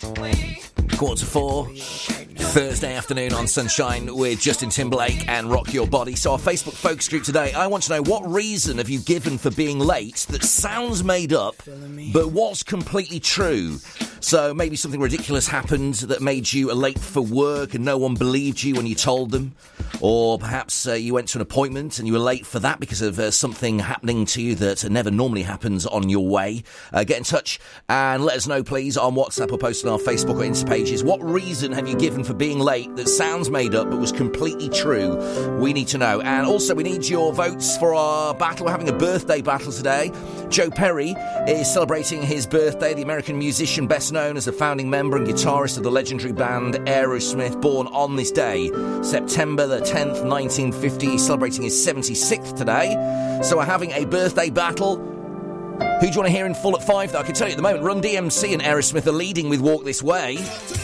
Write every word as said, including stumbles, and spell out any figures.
Quarter to four, Thursday afternoon on Sunshine with Justin Timberlake and Rock Your Body. So our Facebook focus group today, I want to know, what reason have you given for being late that sounds made up but was completely true? So maybe something ridiculous happened that made you late for work and no one believed you when you told them. Or perhaps uh, you went to an appointment and you were late for that because of uh, something happening to you that never normally happens on your way. Uh, get in touch and let us know, please, on WhatsApp or post on our Facebook or Insta pages. What reason have you given for being late that sounds made up but was completely true? We need to know. And also, we need your votes for our battle. We're having a birthday battle today. Joe Perry is celebrating his birthday, the American musician best known as a founding member and guitarist of the legendary band Aerosmith, born on this day, September the tenth, nineteen fifty. He's celebrating his seventy-sixth today. So we're having a birthday battle. Who do you want to hear in full at five? I can tell you at the moment, Run D M C and Aerosmith are leading with Walk This Way.